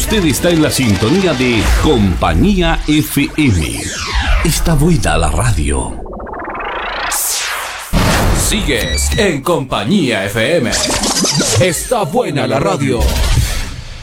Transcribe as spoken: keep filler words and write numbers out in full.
Usted está en la sintonía de Compañía F M. Está buena la radio. Sigues en Compañía F M. Está buena la radio.